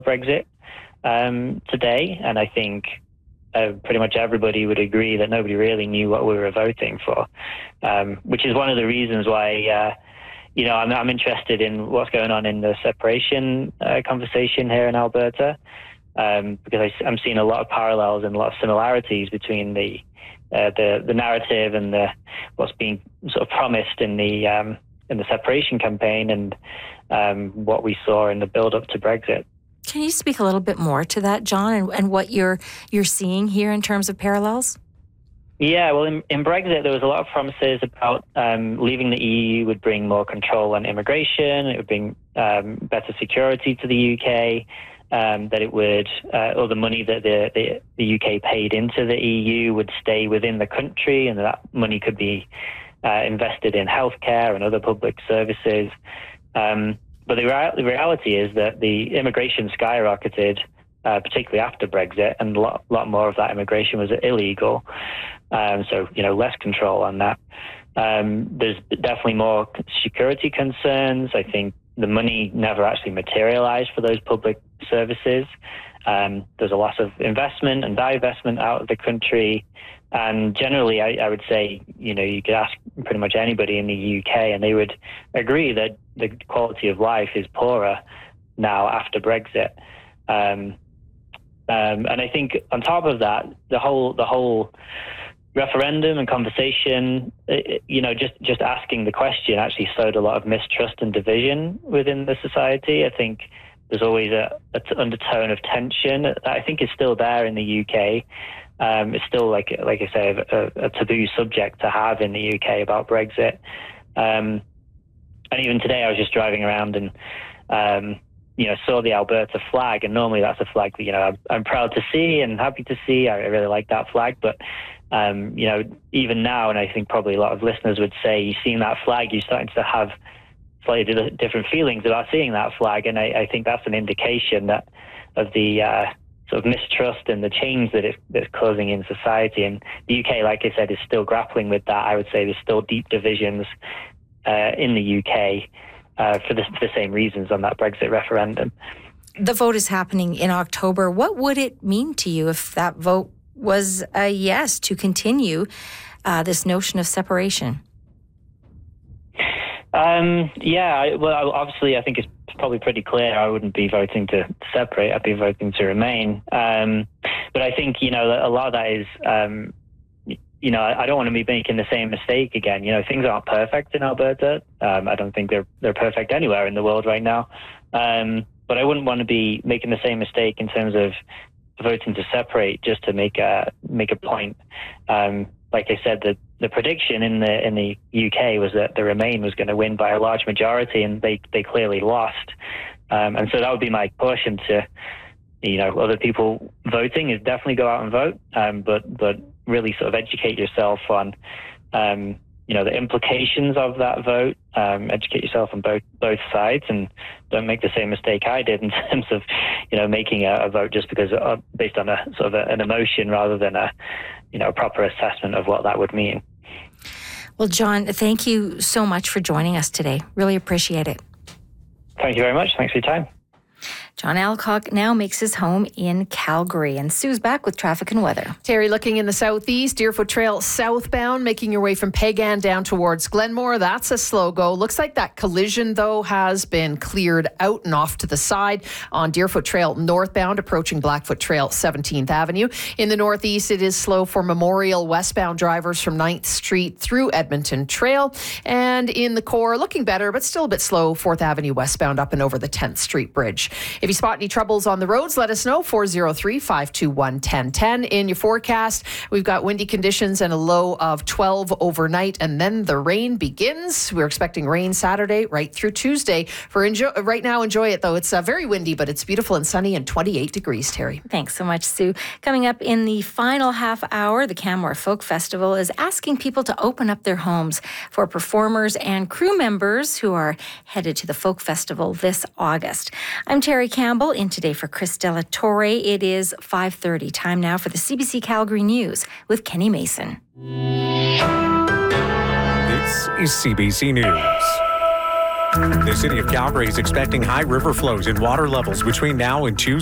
Brexit today, and I think pretty much everybody would agree that nobody really knew what we were voting for, which is one of the reasons why I'm interested in what's going on in the separation conversation here in Alberta, because I'm seeing a lot of parallels and a lot of similarities between the narrative and what's being sort of promised in the separation campaign and what we saw in the build-up to Brexit. Can you speak a little bit more to that, John, and what you're seeing here in terms of parallels? Yeah, well, in Brexit, there was a lot of promises about leaving the EU would bring more control on immigration, it would bring better security to the UK, that it would, all the money that the UK paid into the EU would stay within the country, and that money could be invested in healthcare and other public services. But the reality is that the immigration skyrocketed, particularly after Brexit, and a lot more of that immigration was illegal. So, less control on that. There's definitely more security concerns. I think the money never actually materialized for those public services. There's a loss of investment and divestment out of the country. And generally, I would say, you could ask pretty much anybody in the UK and they would agree that the quality of life is poorer now after Brexit. And I think on top of that, the whole referendum and conversation, just asking the question actually sowed a lot of mistrust and division within the society. I think there's always a undertone of tension that I think is still there in the UK. It's still, like I say, a taboo subject to have in the UK about Brexit. And even today I was just driving around and, saw the Alberta flag. And normally that's a flag that, I'm proud to see and happy to see. I really like that flag. But, even now, and I think probably a lot of listeners would say, you've seen that flag, you're starting to have slightly different feelings about seeing that flag. And I think that's an indication of the sort of mistrust and the change that it's causing in society. And the UK, like I said, is still grappling with that. I would say there's still deep divisions in the UK for the same reasons on that Brexit referendum. The vote is happening in October. What would it mean to you if that vote was a yes to continue this notion of separation? Obviously, I think it's probably pretty clear I wouldn't be voting to separate. I'd be voting to remain. But I think, a lot of that is, I don't want to be making the same mistake again. Things aren't perfect in Alberta. I don't think they're perfect anywhere in the world right now. But I wouldn't want to be making the same mistake in terms of voting to separate just to make a point. Like I said, the prediction in the UK was that the Remain was going to win by a large majority, and they clearly lost. And so that would be my push into, other people voting is definitely go out and vote, but really sort of educate yourself on, the implications of that vote. Educate yourself on both sides, and don't make the same mistake I did in terms of, making a vote just because based on a sort of an emotion rather than a proper assessment of what that would mean. Well, John, thank you so much for joining us today. Really appreciate it. Thank you very much. Thanks for your time. John Alcock now makes his home in Calgary, and Sue's back with traffic and weather. Terry, looking in the southeast, Deerfoot Trail southbound, making your way from Pagan down towards Glenmore. That's a slow go. Looks like that collision, though, has been cleared out and off to the side on Deerfoot Trail northbound, approaching Blackfoot Trail 17th Avenue. In the northeast, it is slow for Memorial westbound drivers from 9th Street through Edmonton Trail. And in the core, looking better, but still a bit slow, 4th Avenue westbound up and over the 10th Street Bridge. If you spot any troubles on the roads, let us know, 403-521-1010. In your forecast, we've got windy conditions and a low of 12 overnight, and then the rain begins. We're expecting rain Saturday right through Tuesday. Right now, enjoy it, though. It's very windy, but it's beautiful and sunny and 28 degrees, Terry. Thanks so much, Sue. Coming up in the final half hour, the Canmore Folk Festival is asking people to open up their homes for performers and crew members who are headed to the Folk Festival this August. I'm Terry Campbell, in today for Chris Della Torre. It is 5:30. Time now for the CBC Calgary News with Kenny Mason. This is CBC News. The city of Calgary is expecting high river flows and water levels between now and Tuesday.